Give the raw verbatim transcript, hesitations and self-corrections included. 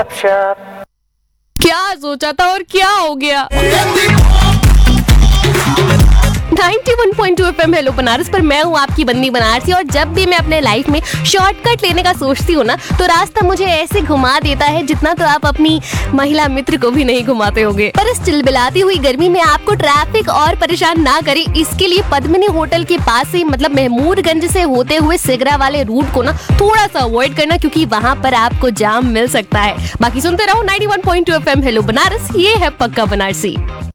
क्या सोचा था और क्या हो गया। Ninety one point two FM hello Banaras पर मैं हूँ आपकी बंदी बनारसी। और जब भी मैं अपने लाइफ में शॉर्टकट लेने का सोचती हूँ ना, तो रास्ता मुझे ऐसे घुमा देता है जितना तो आप अपनी महिला मित्र को भी नहीं घुमाते होंगे। पर इस चिलबिलाती हुई गर्मी में आपको ट्रैफिक और परेशान ना करे, इसके लिए पद्मिनी होटल के पास से मतलब महमूदगंज से होते हुए सिगरा वाले रूट को ना थोड़ा सा अवॉइड करना, क्योंकि वहाँ पर आपको जाम मिल सकता है। बाकी सुनते रहो ninety one point two FM hello Banaras, ये है पक्का बनारसी।